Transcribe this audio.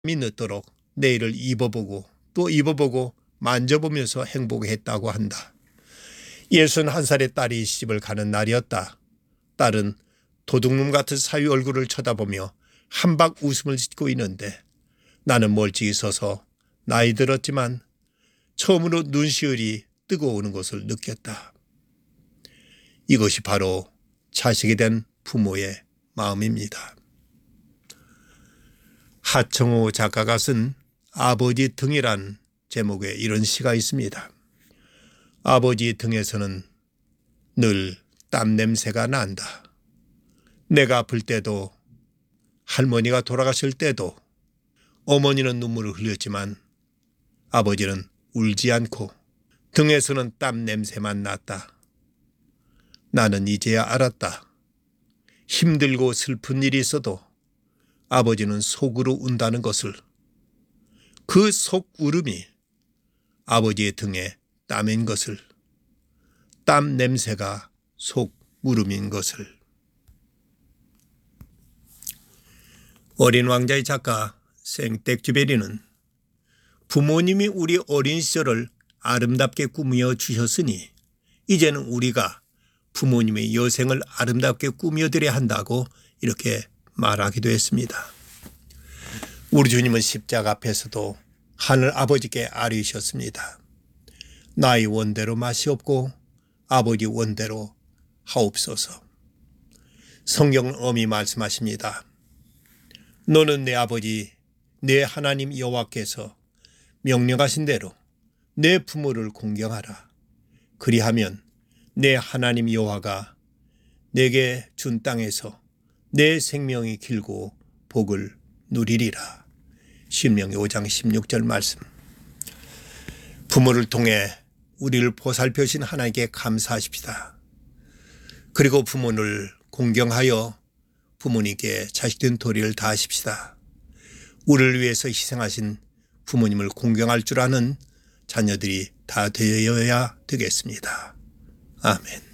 늦도록 내일을 입어보고 또 입어보고 만져보면서 행복했다고 한다. 61살의 딸이 시집을 가는 날이었다. 딸은 도둑놈 같은 사위 얼굴을 쳐다보며 한박 웃음을 짓고 있는데 나는 멀찍이 서서 나이 들었지만 처음으로 눈시울이 뜨거워오는 것을 느꼈다. 이것이 바로 자식이 된 부모의 마음입니다. 하청우 작가가 쓴 아버지 등이란 제목의 이런 시가 있습니다. 아버지 등에서는 늘 땀 냄새가 난다. 내가 아플 때도 할머니가 돌아가실 때도 어머니는 눈물을 흘렸지만 아버지는 울지 않고 등에서는 땀 냄새만 났다. 나는 이제야 알았다. 힘들고 슬픈 일이 있어도 아버지는 속으로 운다는 것을. 그 속 울음이 아버지의 등에 땀인 것을. 땀 냄새가 속 울음인 것을. 어린 왕자의 작가 생텍쥐베리는 부모님이 우리 어린 시절을 아름답게 꾸며 주셨으니 이제는 우리가 부모님의 여생을 아름답게 꾸며드려야 한다고 이렇게 말하기도 했습니다. 우리 주님은 십자가 앞에서도 하늘 아버지께 아뢰셨습니다. 나의 원대로 마시옵고 아버지 원대로 하옵소서. 성경은 엄히 말씀하십니다. 너는 내 아버지 내 하나님 여호와께서 명령하신 대로 내 부모를 공경하라. 그리하면 내 하나님 여호와가 내게 준 땅에서 내 생명이 길고 복을 누리리라. 신명기 5장 16절 말씀. 부모를 통해 우리를 보살펴신 하나님께 감사하십시다. 그리고 부모를 공경하여 부모님께 자식된 도리를 다하십시다. 우리를 위해서 희생하신 부모님을 공경할 줄 아는 자녀들이 다 되어야 되겠습니다. 아멘.